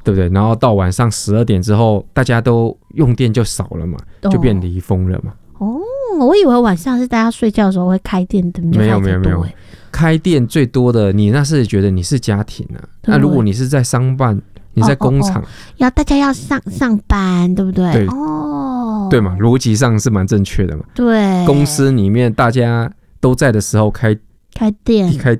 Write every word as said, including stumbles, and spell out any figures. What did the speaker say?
对不对？然后到晚上十二点之后，大家都用电就少了嘛，就变离峰了嘛。 哦，我以为晚上是大家睡觉的时候会开电灯， 没有没有没有，开电最多的，你那是觉得你是家庭啊。那如果你是在商办，你在工厂，哦哦哦要大家要上上班，对不对？ 对哦， 对嘛，逻辑上是蛮正确的嘛。 对， 公司里面大家都在的时候开开电， 开